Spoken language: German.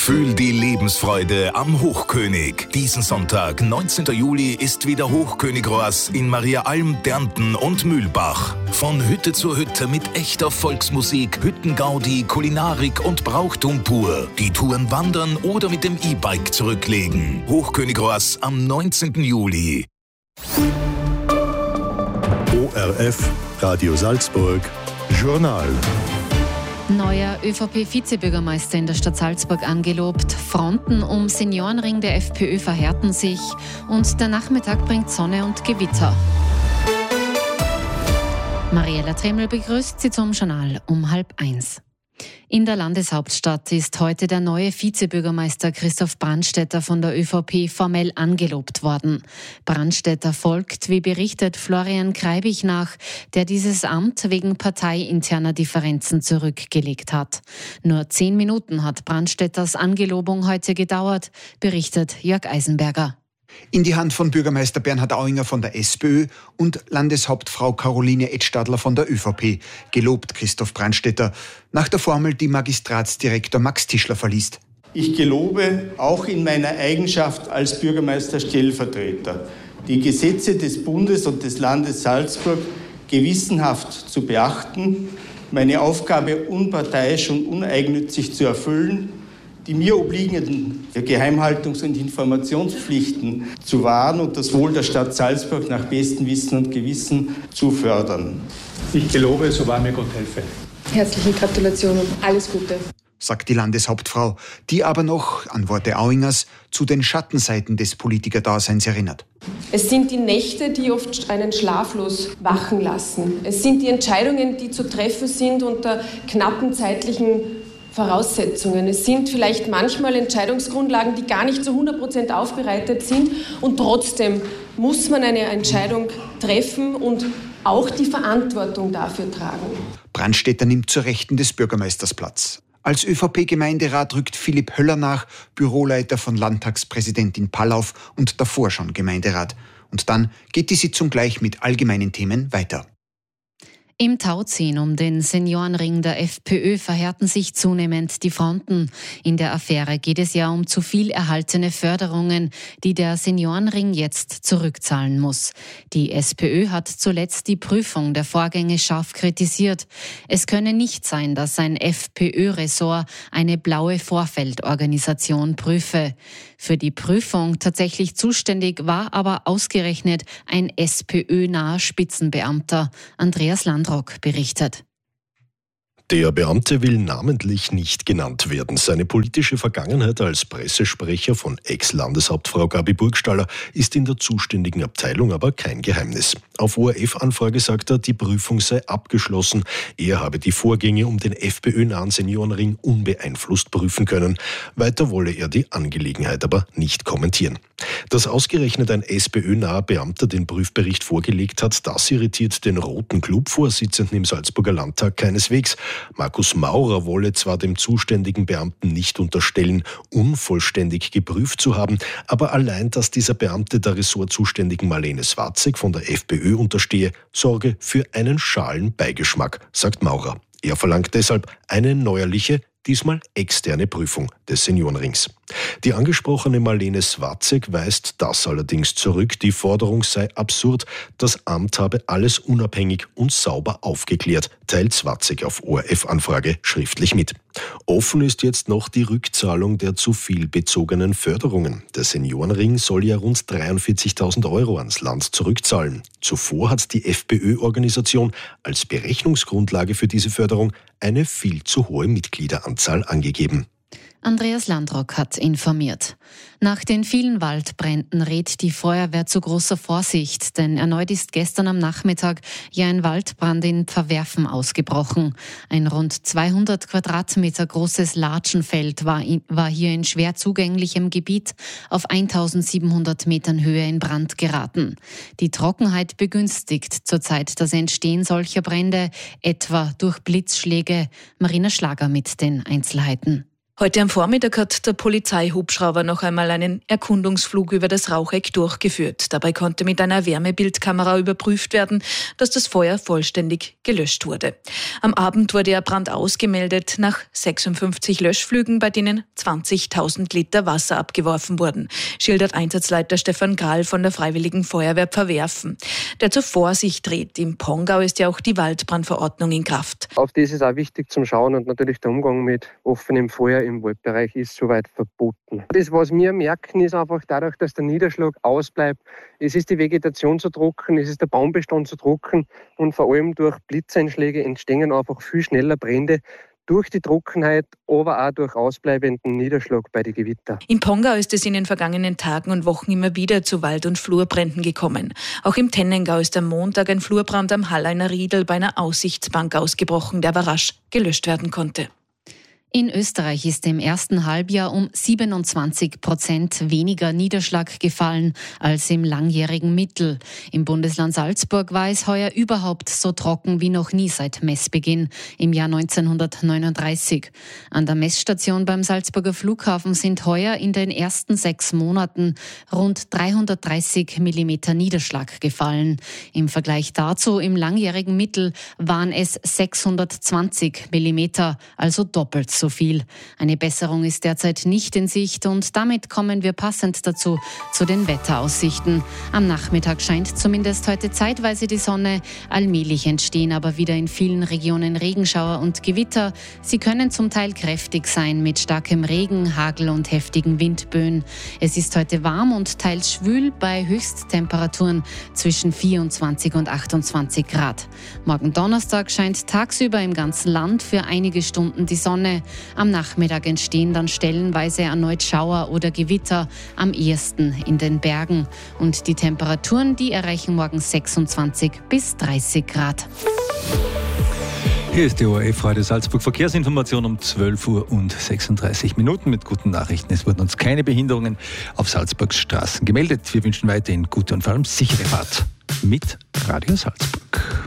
Fühl die Lebensfreude am Hochkönig. Diesen Sonntag, 19. Juli, ist wieder Hochkönigroas in Mariaalm, Dernten und Mühlbach. Von Hütte zu Hütte mit echter Volksmusik, Hüttengaudi, Kulinarik und Brauchtum pur. Die Touren wandern oder mit dem E-Bike zurücklegen. Hochkönigroas am 19. Juli. ORF, Radio Salzburg, Journal. Neuer ÖVP-Vizebürgermeister in der Stadt Salzburg angelobt. Fronten um Seniorenring der FPÖ verhärten sich und der Nachmittag bringt Sonne und Gewitter. Mariella Tremel begrüßt Sie zum Journal um 12:30. In der Landeshauptstadt ist heute der neue Vizebürgermeister Christoph Brandstätter von der ÖVP formell angelobt worden. Brandstätter folgt, wie berichtet, Florian Kreibich nach, der dieses Amt wegen parteiinterner Differenzen zurückgelegt hat. Nur 10 Minuten hat Brandstätters Angelobung heute gedauert, berichtet Jörg Eisenberger. In die Hand von Bürgermeister Bernhard Auinger von der SPÖ und Landeshauptfrau Caroline Edstadler von der ÖVP, gelobt Christoph Brandstätter, nach der Formel, die Magistratsdirektor Max Tischler verliest. Ich gelobe auch in meiner Eigenschaft als Bürgermeister-Stellvertreter, die Gesetze des Bundes und des Landes Salzburg gewissenhaft zu beachten, meine Aufgabe unparteiisch und uneigennützig zu erfüllen, die mir obliegenden Geheimhaltungs- und Informationspflichten zu wahren und das Wohl der Stadt Salzburg nach bestem Wissen und Gewissen zu fördern. Ich gelobe, so wahr mir Gott helfe. Herzliche Gratulation und alles Gute, sagt die Landeshauptfrau, die aber noch, an Worte Auingers, zu den Schattenseiten des Politikerdaseins erinnert. Es sind die Nächte, die oft einen schlaflos wachen lassen. Es sind die Entscheidungen, die zu treffen sind unter knappen zeitlichen Voraussetzungen. Es sind vielleicht manchmal Entscheidungsgrundlagen, die gar nicht zu 100% aufbereitet sind und trotzdem muss man eine Entscheidung treffen und auch die Verantwortung dafür tragen. Brandstätter nimmt zur Rechten des Bürgermeisters Platz. Als ÖVP-Gemeinderat rückt Philipp Höller nach, Büroleiter von Landtagspräsidentin Pallauf und davor schon Gemeinderat. Und dann geht die Sitzung gleich mit allgemeinen Themen weiter. Im Tauziehen um den Seniorenring der FPÖ verhärten sich zunehmend die Fronten. In der Affäre geht es ja um zu viel erhaltene Förderungen, die der Seniorenring jetzt zurückzahlen muss. Die SPÖ hat zuletzt die Prüfung der Vorgänge scharf kritisiert. Es könne nicht sein, dass ein FPÖ-Ressort eine blaue Vorfeldorganisation prüfe. Für die Prüfung tatsächlich zuständig war aber ausgerechnet ein SPÖ-naher Spitzenbeamter. Andreas Landrock berichtet. Der Beamte will namentlich nicht genannt werden. Seine politische Vergangenheit als Pressesprecher von Ex-Landeshauptfrau Gabi Burgstaller ist in der zuständigen Abteilung aber kein Geheimnis. Auf ORF-Anfrage sagt er, die Prüfung sei abgeschlossen. Er habe die Vorgänge um den FPÖ-nahen Seniorenring unbeeinflusst prüfen können. Weiter wolle er die Angelegenheit aber nicht kommentieren. Dass ausgerechnet ein SPÖ-naher Beamter den Prüfbericht vorgelegt hat, das irritiert den Roten Club-Vorsitzenden im Salzburger Landtag keineswegs. Markus Maurer wolle zwar dem zuständigen Beamten nicht unterstellen, unvollständig geprüft zu haben, aber allein, dass dieser Beamte der ressortzuständigen Marlene Swatzek von der FPÖ unterstehe, sorge für einen schalen Beigeschmack, sagt Maurer. Er verlangt deshalb eine neuerliche, diesmal externe Prüfung des Seniorenrings. Die angesprochene Marlene Swatzek weist das allerdings zurück. Die Forderung sei absurd. Das Amt habe alles unabhängig und sauber aufgeklärt, teilt Swatzek auf ORF-Anfrage schriftlich mit. Offen ist jetzt noch die Rückzahlung der zu viel bezogenen Förderungen. Der Seniorenring soll ja rund 43.000 € ans Land zurückzahlen. Zuvor hat die FPÖ-Organisation als Berechnungsgrundlage für diese Förderung eine viel zu hohe Mitgliederanzahl angegeben. Andreas Landrock hat informiert. Nach den vielen Waldbränden rät die Feuerwehr zu großer Vorsicht, denn erneut ist gestern am Nachmittag ja ein Waldbrand in Pfarrwerfen ausgebrochen. Ein rund 200 Quadratmeter großes Latschenfeld war hier in schwer zugänglichem Gebiet auf 1700 Metern Höhe in Brand geraten. Die Trockenheit begünstigt zurzeit das Entstehen solcher Brände, etwa durch Blitzschläge. Marina Schlager mit den Einzelheiten. Heute am Vormittag hat der Polizeihubschrauber noch einmal einen Erkundungsflug über das Raucheck durchgeführt. Dabei konnte mit einer Wärmebildkamera überprüft werden, dass das Feuer vollständig gelöscht wurde. Am Abend wurde der Brand ausgemeldet nach 56 Löschflügen, bei denen 20.000 Liter Wasser abgeworfen wurden, schildert Einsatzleiter Stefan Grahl von der Freiwilligen Feuerwehr Pfarrwerfen. Der zur Vorsicht rät. Im Pongau ist ja auch die Waldbrandverordnung in Kraft. Auf das ist auch wichtig zum Schauen und natürlich der Umgang mit offenem Feuer im Waldbereich ist soweit verboten. Das, was wir merken, ist einfach dadurch, dass der Niederschlag ausbleibt. Es ist die Vegetation zu trocken, es ist der Baumbestand zu trocken und vor allem durch Blitzeinschläge entstehen einfach viel schneller Brände. Durch die Trockenheit, aber auch durch ausbleibenden Niederschlag bei den Gewittern. Im Pongau ist es in den vergangenen Tagen und Wochen immer wieder zu Wald- und Flurbränden gekommen. Auch im Tennengau ist am Montag ein Flurbrand am Halleiner Riedl bei einer Aussichtsbank ausgebrochen, der aber rasch gelöscht werden konnte. In Österreich ist im ersten Halbjahr um 27% weniger Niederschlag gefallen als im langjährigen Mittel. Im Bundesland Salzburg war es heuer überhaupt so trocken wie noch nie seit Messbeginn im Jahr 1939. An der Messstation beim Salzburger Flughafen sind heuer in den ersten 6 Monaten rund 330 Millimeter Niederschlag gefallen. Im Vergleich dazu im langjährigen Mittel waren es 620 Millimeter, also doppelt so viel. Eine Besserung ist derzeit nicht in Sicht und damit kommen wir passend dazu zu den Wetteraussichten. Am Nachmittag scheint zumindest heute zeitweise die Sonne. Allmählich entstehen aber wieder in vielen Regionen Regenschauer und Gewitter. Sie können zum Teil kräftig sein mit starkem Regen, Hagel und heftigen Windböen. Es ist heute warm und teils schwül bei Höchsttemperaturen zwischen 24 und 28 Grad. Morgen Donnerstag scheint tagsüber im ganzen Land für einige Stunden die Sonne. Am Nachmittag entstehen dann stellenweise erneut Schauer oder Gewitter, am ehesten in den Bergen. Und die Temperaturen, die erreichen morgen 26 bis 30 Grad. Hier ist die ORF Radio Salzburg Verkehrsinformation um 12:36 mit guten Nachrichten. Es wurden uns keine Behinderungen auf Salzburgs Straßen gemeldet. Wir wünschen weiterhin gute und vor allem sichere Fahrt mit Radio Salzburg.